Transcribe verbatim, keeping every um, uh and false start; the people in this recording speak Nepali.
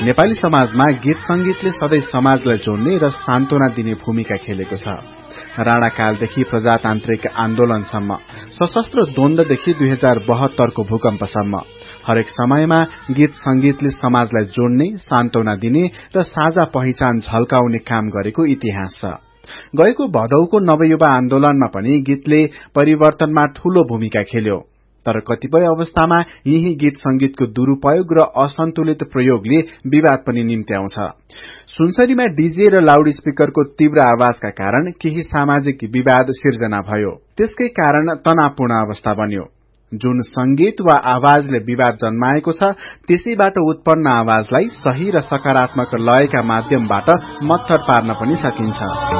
नेपाली समाजमा गीत संगीतले सधैँ समाजलाई जोड्ने र सान्त्वना दिने भूमिका खेलेको छ। राणाकालदेखि प्रजातान्त्रिक आन्दोलनसम्म, सशस्त्र द्वन्द्वदेखि दुई हजार बहत्तरको भूकम्पसम्म हरेक समयमा गीत संगीतले समाजलाई जोड्ने, सान्त्वना दिने र साझा पहिचान झल्काउने काम गरेको इतिहास छ। गएको भदौको नवयुवा आन्दोलनमा पनि गीतले परिवर्तनमा ठूलो भूमिका खेल्यो। तर कतिपय अवस्थामा यही गीत संगीतको दुरूपयोग र असन्तुलित प्रयोगले विवाद पनि निम्त्याउँछ। सुनसरीमा डीजे र लाउड स्पीकरको तीव्र आवाजका कारण केही सामाजिक विवाद सिर्जना भयो। त्यसकै कारण तनावपूर्ण अवस्था बन्यो। जुन संगीत वा आवाजले विवाद जन्माएको छ, त्यसैबाट उत्पन्न आवाजलाई सही र सकारात्मक लयका माध्यमबाट मत्थर पार्न पनि सकिन्छ।